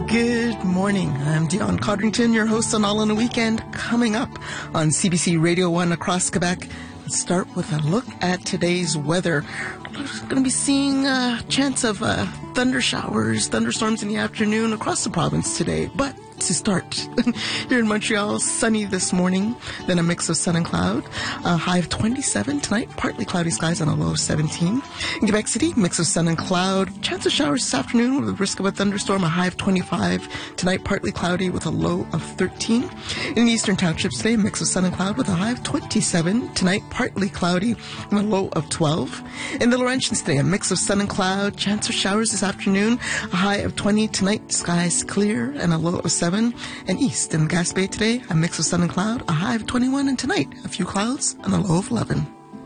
Good morning. I'm Dion Codrington, your host on All in a Weekend. Coming up on CBC Radio 1 across Quebec, let's start with a look at today's weather. We're going to be seeing a chance of thunder showers, thunderstorms in the afternoon across the province today. But to start, here in Montreal, sunny this morning, then a mix of sun and cloud. A high of 27 tonight, partly cloudy skies on a low of 17. In Quebec City, mix of sun and cloud. Chance of showers this afternoon with a risk of a thunderstorm, a high of 25. Tonight, partly cloudy with a low of 13. In the eastern townships today, mix of sun and cloud with a high of 27. Tonight, partly cloudy and a low of 12. In the Laurentians today, a mix of sun and cloud. Chance of showers this afternoon, a high of 20. Tonight, skies clear and a low of 7. And east in Gaspé today, a mix of sun and cloud, a high of 21. And tonight, a few clouds and a low of 11.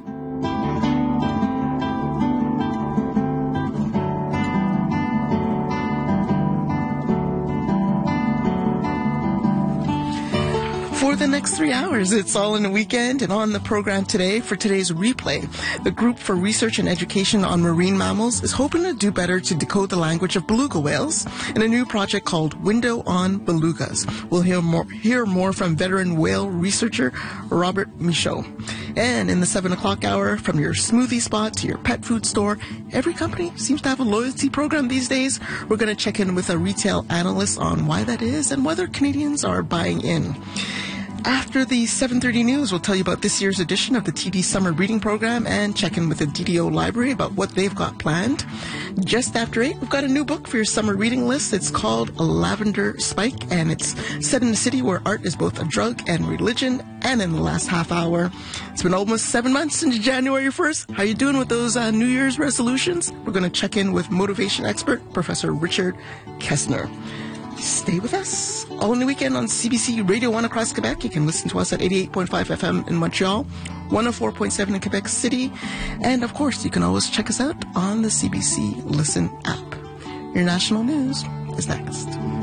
For the next 3 hours, it's All in a Weekend, and on the program today, for today's replay, the Group for Research and Education on Marine Mammals is hoping to do better to decode the language of beluga whales in a new project called Window on Belugas. We'll hear more from veteran whale researcher Robert Michaud. And in the 7 o'clock hour, from your smoothie spot to your pet food store, every company seems to have a loyalty program these days. We're going to check in with a retail analyst on why that is and whether Canadians are buying in. After the 7:30 news, we'll tell you about this year's edition of the TD Summer Reading Program and check in with the DDO Library about what they've got planned. Just after 8, we've got a new book for your summer reading list. It's called Lavender Spike, and it's set in a city where art is both a drug and religion. And in the last half hour, it's been almost 7 months since January 1st. How you doing with those New Year's resolutions? We're going to check in with motivation expert Professor Richard Kessner. Stay with us. All in the Weekend on CBC Radio 1 across Quebec. You can listen to us at 88.5 FM in Montreal, 104.7 in Quebec City, and of course, you can always check us out on the CBC Listen app. Your national news is next.